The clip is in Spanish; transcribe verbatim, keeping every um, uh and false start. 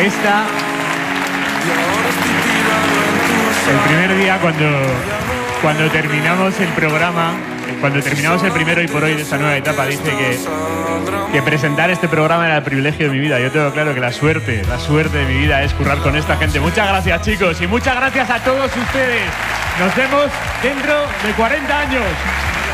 esta, el primer día cuando, cuando terminamos el programa, cuando terminamos el primero y por hoy de esta nueva etapa, dice que, que presentar este programa era el privilegio de mi vida. Yo tengo claro que la suerte, la suerte de mi vida es currar con esta gente. Muchas gracias, chicos, y muchas gracias a todos ustedes. Nos vemos dentro de cuarenta años.